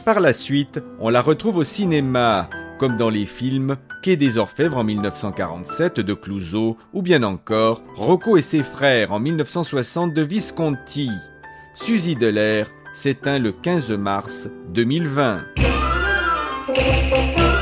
Par la suite, on la retrouve au cinéma, comme dans les films Quai des Orfèvres en 1947 de Clouzot, ou bien encore Rocco et ses frères en 1960 de Visconti. Suzy Delair s'éteint le 15 mars 2020.